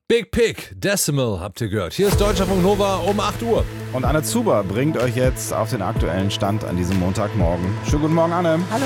Big Pig, Decimal habt ihr gehört. Hier ist Deutschlandfunk Nova um 8 Uhr. Und Anne Zuber bringt euch jetzt auf den aktuellen Stand an diesem Montagmorgen. Schönen guten Morgen, Anne. Hallo.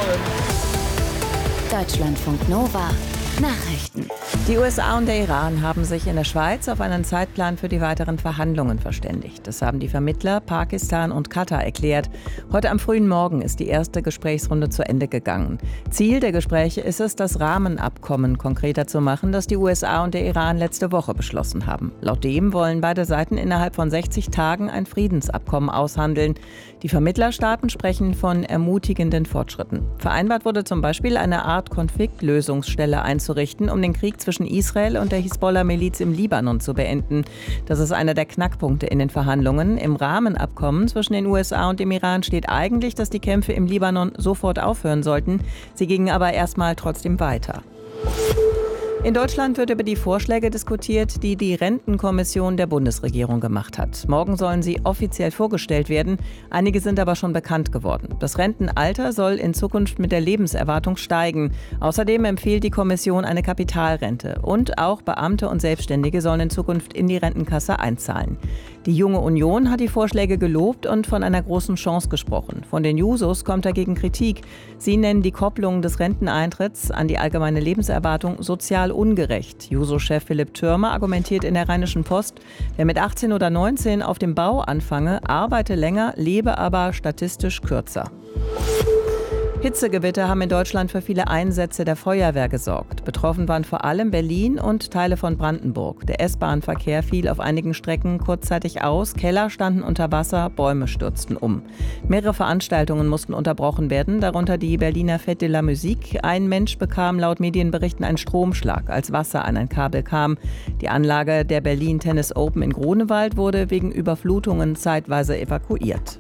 Deutschlandfunk Nova. Nachrichten. Die USA und der Iran haben sich in der Schweiz auf einen Zeitplan für die weiteren Verhandlungen verständigt. Das haben die Vermittler Pakistan und Katar erklärt. Heute am frühen Morgen ist die erste Gesprächsrunde zu Ende gegangen. Ziel der Gespräche ist es, das Rahmenabkommen konkreter zu machen, das die USA und der Iran letzte Woche beschlossen haben. Laut dem wollen beide Seiten innerhalb von 60 Tagen ein Friedensabkommen aushandeln. Die Vermittlerstaaten sprechen von ermutigenden Fortschritten. Vereinbart wurde zum Beispiel eine Art Konfliktlösungsstelle einzurichten, um den Krieg zwischen Israel und der Hisbollah-Miliz im Libanon zu beenden. Das ist einer der Knackpunkte in den Verhandlungen. Im Rahmenabkommen zwischen den USA und dem Iran steht eigentlich, dass die Kämpfe im Libanon sofort aufhören sollten. Sie gingen aber erstmal trotzdem weiter. In Deutschland wird über die Vorschläge diskutiert, die die Rentenkommission der Bundesregierung gemacht hat. Morgen sollen sie offiziell vorgestellt werden. Einige sind aber schon bekannt geworden. Das Rentenalter soll in Zukunft mit der Lebenserwartung steigen. Außerdem empfiehlt die Kommission eine Kapitalrente. Und auch Beamte und Selbstständige sollen in Zukunft in die Rentenkasse einzahlen. Die Junge Union hat die Vorschläge gelobt und von einer großen Chance gesprochen. Von den Jusos kommt dagegen Kritik. Sie nennen die Kopplung des Renteneintritts an die allgemeine Lebenserwartung sozial ungerecht. Juso-Chef Philipp Thürmer argumentiert in der Rheinischen Post, wer mit 18 oder 19 auf dem Bau anfange, arbeite länger, lebe aber statistisch kürzer. Hitzegewitter haben in Deutschland für viele Einsätze der Feuerwehr gesorgt. Betroffen waren vor allem Berlin und Teile von Brandenburg. Der S-Bahn-Verkehr fiel auf einigen Strecken kurzzeitig aus, Keller standen unter Wasser, Bäume stürzten um. Mehrere Veranstaltungen mussten unterbrochen werden, darunter die Berliner Fête de la Musique. Ein Mensch bekam laut Medienberichten einen Stromschlag, als Wasser an ein Kabel kam. Die Anlage der Berlin Tennis Open in Grunewald wurde wegen Überflutungen zeitweise evakuiert.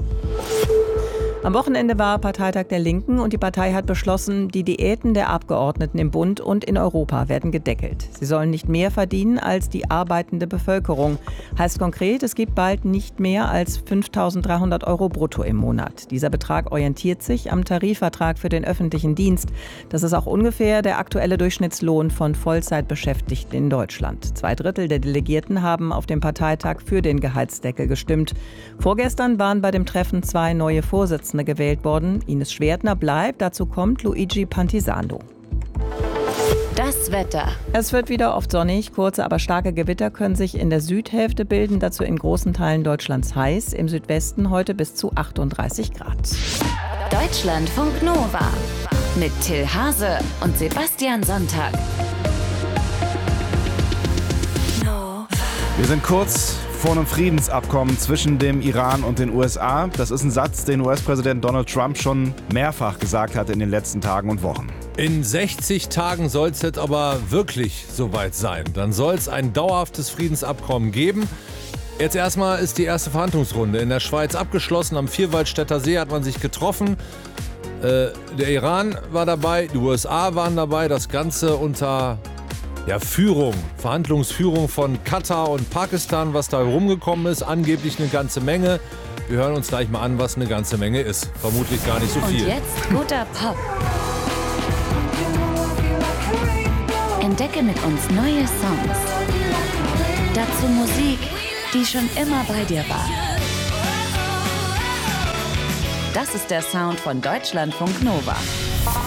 Am Wochenende war Parteitag der Linken und die Partei hat beschlossen, die Diäten der Abgeordneten im Bund und in Europa werden gedeckelt. Sie sollen nicht mehr verdienen als die arbeitende Bevölkerung. Heißt konkret, es gibt bald nicht mehr als 5.300 € brutto im Monat. Dieser Betrag orientiert sich am Tarifvertrag für den öffentlichen Dienst. Das ist auch ungefähr der aktuelle Durchschnittslohn von Vollzeitbeschäftigten in Deutschland. 2/3 der Delegierten haben auf dem Parteitag für den Gehaltsdeckel gestimmt. Vorgestern waren bei dem Treffen 2 neue Vorsitzende gewählt worden. Ines Schwertner bleibt, dazu kommt Luigi Pantisano. Das Wetter. Es wird wieder oft sonnig, kurze, aber starke Gewitter können sich in der Südhälfte bilden, dazu in großen Teilen Deutschlands heiß, im Südwesten heute bis zu 38 Grad. Deutschlandfunk Nova mit Till Hase und Sebastian Sonntag. Wir sind kurz vor einem Friedensabkommen zwischen dem Iran und den USA. Das ist ein Satz, den US-Präsident Donald Trump schon mehrfach gesagt hat in den letzten Tagen und Wochen. In 60 Tagen soll es jetzt aber wirklich soweit sein. Dann soll es ein dauerhaftes Friedensabkommen geben. Jetzt erstmal ist die erste Verhandlungsrunde in der Schweiz abgeschlossen. Am Vierwaldstätter See hat man sich getroffen. Der Iran war dabei, die USA waren dabei. Das Ganze unter Verhandlungsführung von Katar und Pakistan, was da rumgekommen ist. Angeblich eine ganze Menge. Wir hören uns gleich mal an, was eine ganze Menge ist. Vermutlich gar nicht so viel. Und jetzt guter Pop. Entdecke mit uns neue Songs. Dazu Musik, die schon immer bei dir war. Das ist der Sound von Deutschlandfunk Nova.